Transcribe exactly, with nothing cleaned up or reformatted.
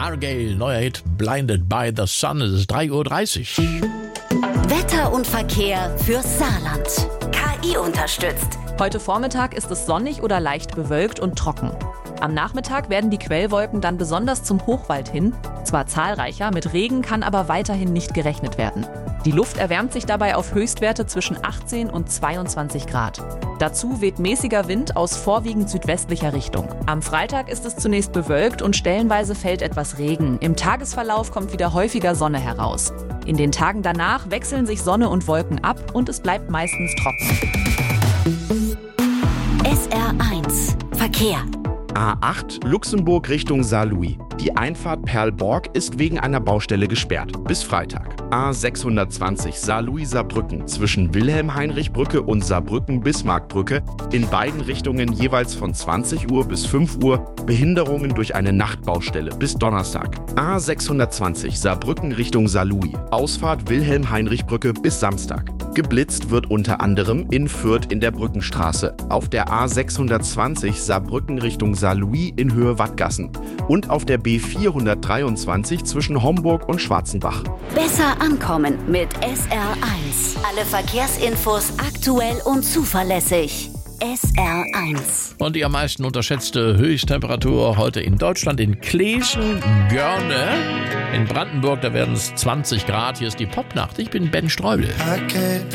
Argyle, neuer Hit, Blinded by the Sun. Es ist drei Uhr dreißig. Wetter und Verkehr fürs Saarland. K I unterstützt. Heute Vormittag ist es sonnig oder leicht bewölkt und trocken. Am Nachmittag werden die Quellwolken dann besonders zum Hochwald hin. Zwar zahlreicher, mit Regen kann aber weiterhin nicht gerechnet werden. Die Luft erwärmt sich dabei auf Höchstwerte zwischen achtzehn und zweiundzwanzig Grad. Dazu weht mäßiger Wind aus vorwiegend südwestlicher Richtung. Am Freitag ist es zunächst bewölkt und stellenweise fällt etwas Regen. Im Tagesverlauf kommt wieder häufiger Sonne heraus. In den Tagen danach wechseln sich Sonne und Wolken ab und es bleibt meistens trocken. S R eins Verkehr. A acht Luxemburg Richtung Saarlouis. Die Einfahrt Perlborg ist wegen einer Baustelle gesperrt. Bis Freitag. A sechshundertzwanzig Saarlouis-Saarbrücken zwischen Wilhelm-Heinrich-Brücke und Saarbrücken-Bismarck-Brücke. In beiden Richtungen jeweils von zwanzig Uhr bis fünf Uhr. Behinderungen durch eine Nachtbaustelle bis Donnerstag. A sechshundertzwanzig Saarbrücken Richtung Saarlouis. Ausfahrt Wilhelm-Heinrich-Brücke bis Samstag. Geblitzt wird unter anderem in Fürth in der Brückenstraße, auf der A sechshundertzwanzig Saarbrücken Richtung Saarlouis in Höhe Wattgassen und auf der B vierhundertdreiundzwanzig zwischen Homburg und Schwarzenbach. Besser ankommen mit S R eins. Alle Verkehrsinfos aktuell und zuverlässig. S R eins. Und die am meisten unterschätzte Höchsttemperatur heute in Deutschland in Kleeschen, Görne. In Brandenburg, da werden es zwanzig Grad. Hier ist die Popnacht. Ich bin Ben Streubel.